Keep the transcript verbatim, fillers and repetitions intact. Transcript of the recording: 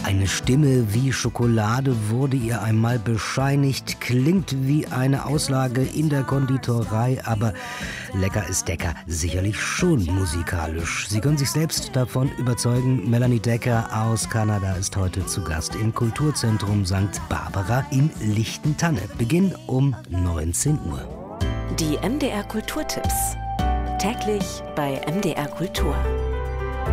Eine Stimme wie Schokolade wurde ihr einmal bescheinigt, klingt wie eine Auslage in der Konditorei, aber lecker ist Decker sicherlich schon musikalisch. Sie können sich selbst davon überzeugen. Melanie Decker aus Kanada ist heute zu Gast im Kulturzentrum Sankt Barbara in Lichtentanne. Beginn um neunzehn Uhr. Die M D R Kulturtipps. Täglich bei M D R Kultur.